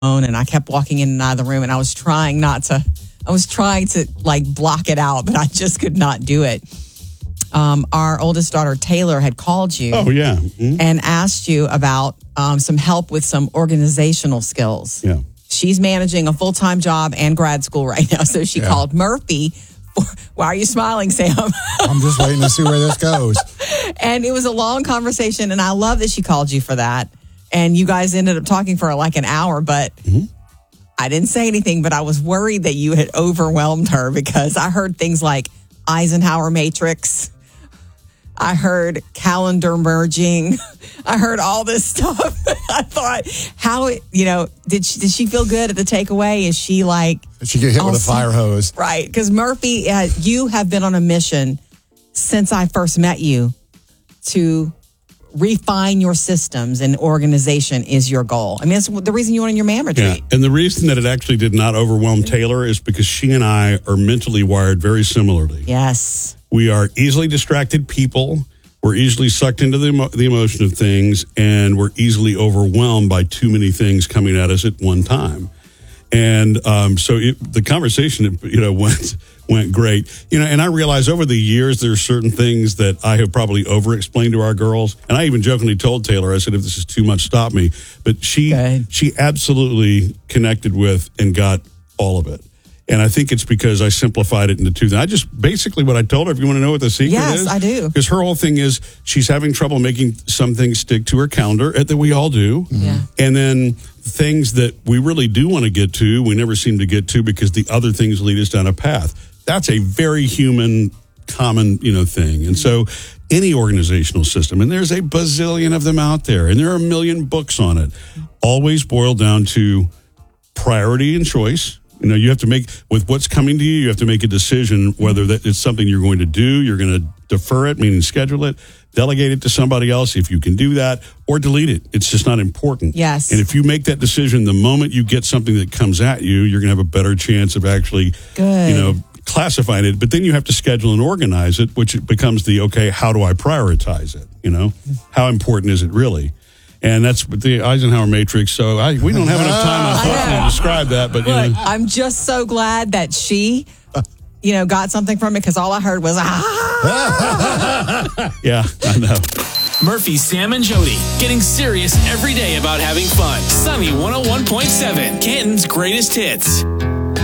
and I kept walking in and out of the room, and I was trying to like block it out, but I just could not do it. Our oldest daughter, Taylor, had called you. Oh, yeah. Mm-hmm. And asked you about some help with some organizational skills. Yeah. She's managing a full-time job and grad school right now. So she called Murphy. Why are you smiling, Sam? I'm just waiting to see where this goes. And it was a long conversation, and I love that she called you for that. And you guys ended up talking for like an hour, but I didn't say anything, but I was worried that you had overwhelmed her because I heard things like Eisenhower Matrix. I heard calendar merging. I heard all this stuff. I thought, did she feel good at the takeaway? Is she like... Did she get hit with a fire hose? Right. Because Murphy, you have been on a mission since I first met you to refine your systems, and organization is your goal. I mean, that's the reason you went on your man retreat. Yeah. And the reason that it actually did not overwhelm Taylor is because she and I are mentally wired very similarly. Yes. We are easily distracted people. We're easily sucked into the emotion of things, and we're easily overwhelmed by too many things coming at us at one time. And so the conversation, went great. And I realize over the years there's certain things that I have probably over-explained to our girls. And I even jokingly told Taylor, I said, if this is too much, stop me. But she absolutely connected with and got all of it. And I think it's because I simplified it into two things. I just basically what I told her, if you want to know what the secret is. Yes, I do. Because her whole thing is she's having trouble making some things stick to her calendar, that we all do. Yeah. And then things that we really do want to get to, we never seem to get to because the other things lead us down a path. That's a very human, common, thing. And so any organizational system, and there's a bazillion of them out there, and there are a million books on it, always boil down to priority and choice. You have to make, with what's coming to you have to make a decision whether that it's something you're going to do, you're going to defer it, meaning schedule it, delegate it to somebody else if you can do that, or delete it. It's just not important. Yes. And if you make that decision the moment you get something that comes at you, you're going to have a better chance of actually, classifying it. But then you have to schedule and organize it, which becomes how do I prioritize it? How important is it really? And that's the Eisenhower Matrix. So we don't have enough time to describe that. But look, I'm just so glad that she, got something from it because all I heard was Yeah, I know. Murphy, Sam, and Jody getting serious every day about having fun. Sunny 101.7, Canton's greatest hits.